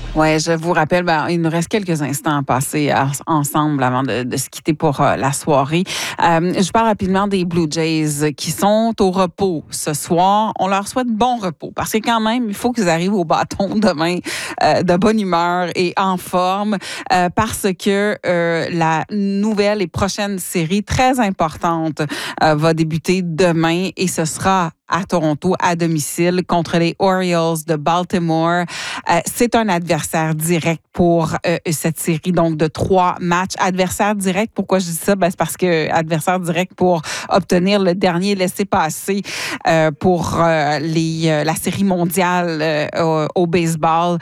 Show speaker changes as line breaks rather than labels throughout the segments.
Oui, je vous rappelle, il nous reste quelques instants à passer ensemble avant de se quitter pour la soirée. Je parle rapidement des Blue Jays qui sont au repos ce soir. On leur souhaite bon repos parce que quand même, il faut qu'ils arrivent au bâton demain de bonne humeur et en forme parce que la nouvelle et prochaine série très importante va débuter demain et ce sera à Toronto, à domicile, contre les Orioles de Baltimore. C'est un adversaire direct pour cette série, donc de 3 matchs. Adversaire direct, pourquoi je dis ça? C'est parce que adversaire direct pour obtenir le dernier laissez-passer pour la série mondiale au baseball.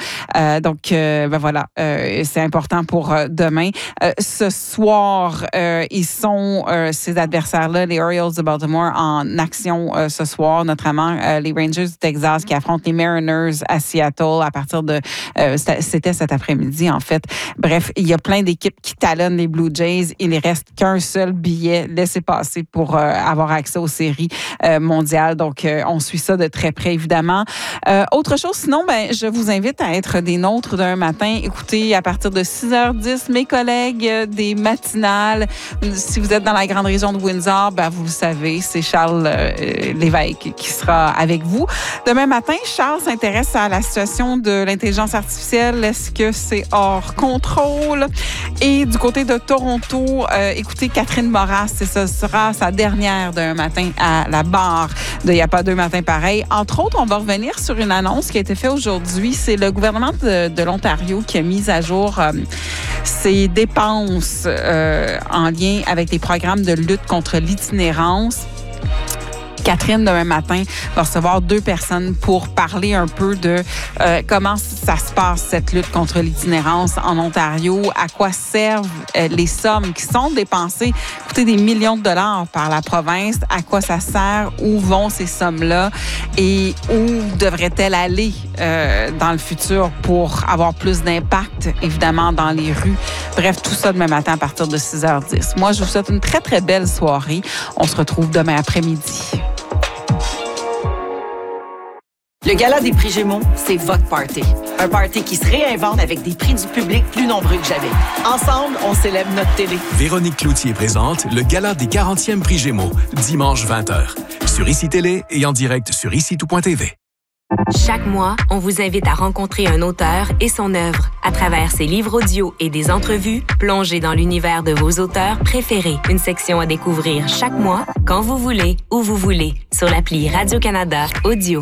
Voilà, c'est important pour demain. Ce soir, ils sont, ces adversaires-là, les Orioles de Baltimore, en action ce soir, notamment les Rangers du Texas qui affrontent les Mariners à Seattle à partir de... c'était cet après-midi, en fait. Bref, il y a plein d'équipes qui talonnent les Blue Jays. Il ne reste qu'un seul billet laissez-passer pour avoir accès aux séries mondiales. Donc, on suit ça de très près, évidemment. Autre chose, sinon, je vous invite à être des nôtres d'un matin. Écoutez, à partir de 6h10, mes collègues des matinales, si vous êtes dans la grande région de Windsor, vous le savez, c'est Charles Lévesque qui sera avec vous. Demain matin, Charles s'intéresse à la situation de l'intelligence artificielle. Est-ce que c'est hors contrôle? Et du côté de Toronto, écoutez, Catherine Moras, ce sera sa dernière d'un matin à la barre de « Il n'y a pas deux matins pareils ». Entre autres, on va revenir sur une annonce qui a été faite aujourd'hui. C'est le gouvernement de l'Ontario qui a mis à jour ses dépenses en lien avec les programmes de lutte contre l'itinérance. Catherine, demain matin, va recevoir 2 personnes pour parler un peu de comment ça se passe, cette lutte contre l'itinérance en Ontario, à quoi servent les sommes qui sont dépensées, écoutez, des millions de dollars par la province, à quoi ça sert, où vont ces sommes-là et où devraient-elles aller dans le futur pour avoir plus d'impact, évidemment, dans les rues. Bref, tout ça demain matin à partir de 6h10. Moi, je vous souhaite une très, très belle soirée. On se retrouve demain après-midi.
Le Gala des prix Gémeaux, c'est votre party. Un party qui se réinvente avec des prix du public plus nombreux que jamais. Ensemble, on célèbre notre télé.
Véronique Cloutier présente le Gala des 40e prix Gémeaux, dimanche 20h. Sur ICI Télé et en direct sur ICITout.tv.
Chaque mois, on vous invite à rencontrer un auteur et son œuvre. À travers ses livres audio et des entrevues, plongez dans l'univers de vos auteurs préférés. Une section à découvrir chaque mois, quand vous voulez, où vous voulez, sur l'appli Radio-Canada Audio.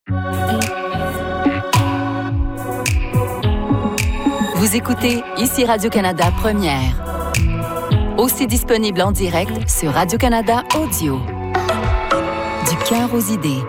Vous écoutez ici Radio-Canada Première. Aussi disponible en direct sur Radio-Canada Audio. Du cœur aux idées.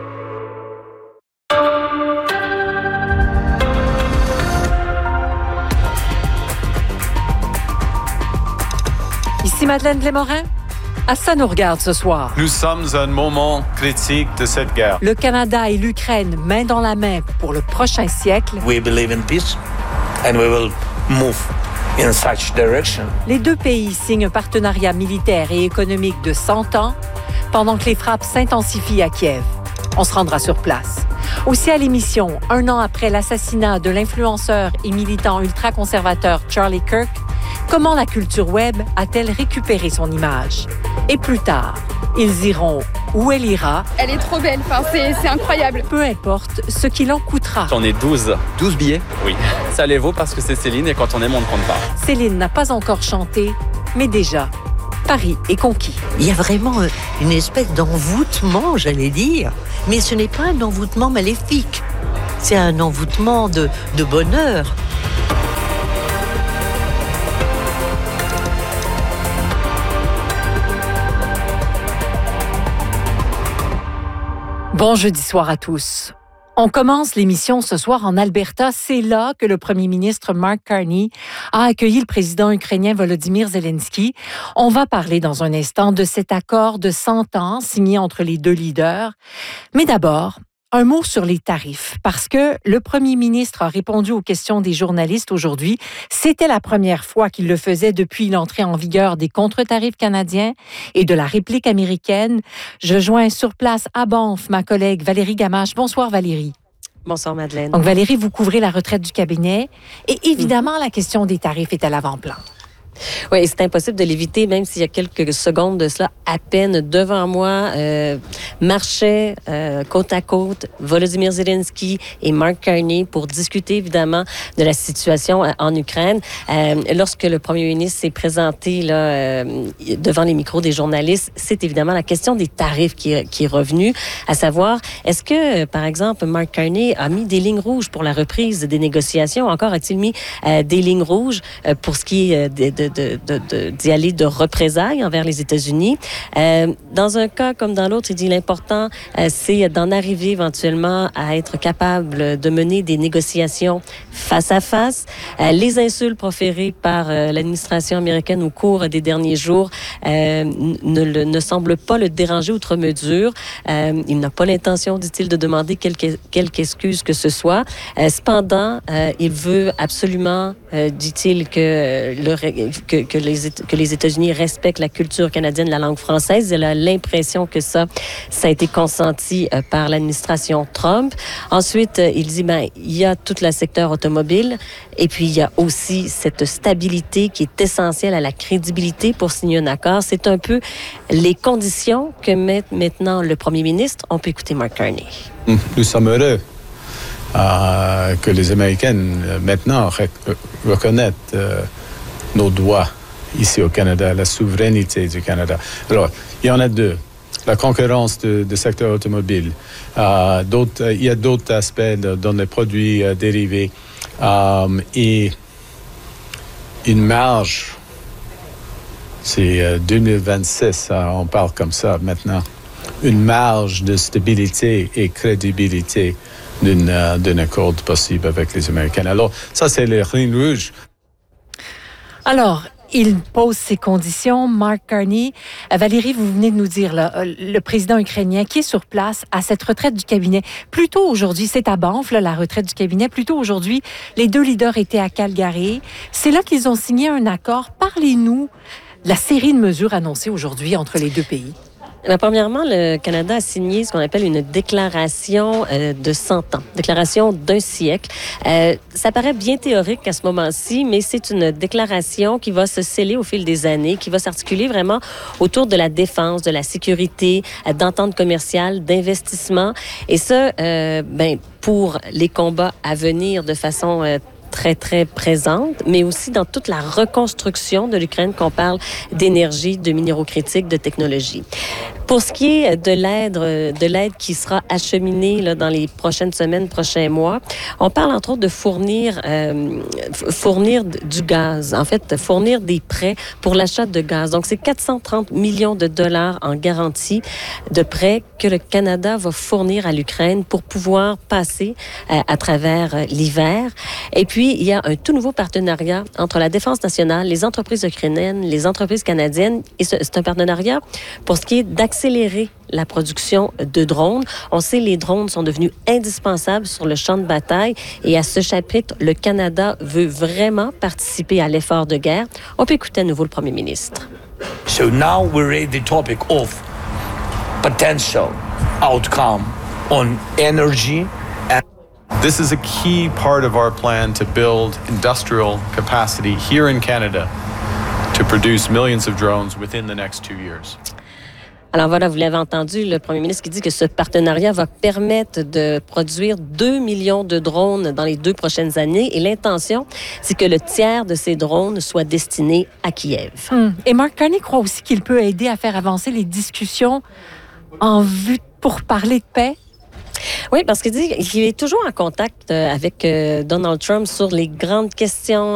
Ici Madeleine Glémorin. À ça nous regarde ce soir.
Nous sommes à un moment critique de cette guerre.
Le Canada et l'Ukraine, main dans la main pour le prochain siècle.
We believe in peace and we will move in such direction.
Les 2 pays signent un partenariat militaire et économique de 100 ans pendant que les frappes s'intensifient à Kiev. On se rendra sur place. Aussi à l'émission, 1 an après l'assassinat de l'influenceur et militant ultra-conservateur Charlie Kirk, comment la culture web a-t-elle récupéré son image? Et plus tard, ils iront où elle ira.
Elle est trop belle, c'est incroyable.
Peu importe ce qu'il en coûtera.
J'en ai 12. 12 billets? Oui. Ça les vaut parce que c'est Céline et quand on aime, on ne compte pas.
Céline n'a pas encore chanté, mais déjà, Paris est conquis.
Il y a vraiment une espèce d'envoûtement, j'allais dire. Mais ce n'est pas un envoûtement maléfique. C'est un envoûtement de bonheur.
Bon jeudi soir à tous. On commence l'émission ce soir en Alberta. C'est là que le premier ministre Mark Carney a accueilli le président ukrainien Volodymyr Zelensky. On va parler dans un instant de cet accord de 100 ans signé entre les 2 leaders. Mais d'abord, un mot sur les tarifs, parce que le premier ministre a répondu aux questions des journalistes aujourd'hui. C'était la première fois qu'il le faisait depuis l'entrée en vigueur des contre-tarifs canadiens et de la réplique américaine. Je joins sur place à Banff ma collègue Valérie Gamache. Bonsoir Valérie.
Bonsoir, Madeleine.
Donc, Valérie, vous couvrez la retraite du cabinet. Et évidemment, la question des tarifs est à l'avant-plan.
Oui, c'est impossible de l'éviter, même s'il y a quelques secondes de cela, à peine devant moi, marchaient côte à côte Volodymyr Zelensky et Mark Carney pour discuter évidemment de la situation en Ukraine. Lorsque le premier ministre s'est présenté là, devant les micros des journalistes, c'est évidemment la question des tarifs qui est revenue, à savoir, est-ce que, par exemple, Mark Carney a mis des lignes rouges pour la reprise des négociations? Encore a-t-il mis des lignes rouges pour ce qui est d'y aller de représailles envers les États-Unis. Dans un cas comme dans l'autre, il dit l'important, c'est d'en arriver éventuellement à être capable de mener des négociations face à face. Les insultes proférées par l'administration américaine au cours des derniers jours ne semblent pas le déranger outre mesure. Il n'a pas l'intention, dit-il, de demander quelque excuse que ce soit. Cependant, il veut absolument, dit-il, que les États-Unis respectent la culture canadienne, la langue française. Il a l'impression que ça a été consenti par l'administration Trump. Ensuite, il dit, il y a tout le secteur automobile et puis il y a aussi cette stabilité qui est essentielle à la crédibilité pour signer un accord. C'est un peu les conditions que met maintenant le premier ministre. On peut écouter Mark Carney.
Nous sommes heureux que les Américains maintenant reconnaissent nos droits ici au Canada, la souveraineté du Canada. Alors, il y en a deux. La concurrence du secteur automobile. Il y a d'autres aspects dans les produits dérivés. Et une marge, c'est 2026, on parle comme ça maintenant, une marge de stabilité et crédibilité d'un accord possible avec les Américains. Alors, ça, c'est les lignes rouges.
Alors, il pose ses conditions. Mark Carney. Valérie, vous venez de nous dire, là, le président ukrainien qui est sur place à cette retraite du cabinet. Plus tôt aujourd'hui, c'est à Banff, là, la retraite du cabinet. Plus tôt aujourd'hui, les deux leaders étaient à Calgary. C'est là qu'ils ont signé un accord. Parlez-nous de la série de mesures annoncées aujourd'hui entre les deux pays.
Premièrement, le Canada a signé ce qu'on appelle une déclaration de 100 ans, déclaration d'un siècle. Ça paraît bien théorique à ce moment-ci, mais c'est une déclaration qui va se sceller au fil des années, qui va s'articuler vraiment autour de la défense, de la sécurité, d'entente commerciale, d'investissement. Et ça, pour les combats à venir de façon très, très présente, mais aussi dans toute la reconstruction de l'Ukraine, qu'on parle d'énergie, de minéraux critiques, de technologie. Pour ce qui est de l'aide qui sera acheminée là, dans les prochaines semaines, prochains mois, on parle entre autres de fournir du gaz, en fait, fournir des prêts pour l'achat de gaz. Donc, c'est 430 millions de dollars en garantie de prêts que le Canada va fournir à l'Ukraine pour pouvoir passer à travers l'hiver. Et puis, il y a un tout nouveau partenariat entre la Défense nationale, les entreprises ukrainiennes, les entreprises canadiennes. Et c'est un partenariat pour ce qui est d'accélérer la production de drones. On sait que les drones sont devenus indispensables sur le champ de bataille. Et à ce chapitre, le Canada veut vraiment participer à l'effort de guerre. On peut écouter à nouveau le premier ministre.
So now we raise the topic of potential outcome on energy.
This is a key part of our plan to build industrial capacity here in Canada to produce millions of drones within the next 2 years.
Alors voilà, vous l'avez entendu, le premier ministre qui dit que ce partenariat va permettre de produire 2 millions de drones dans les 2 prochaines années. Et l'intention, c'est que le tiers de ces drones soit destiné à Kiev.
Et Mark Carney croit aussi qu'il peut aider à faire avancer les discussions en vue pour parler de paix.
Oui, parce qu'il dit qu'il est toujours en contact avec Donald Trump sur les grandes questions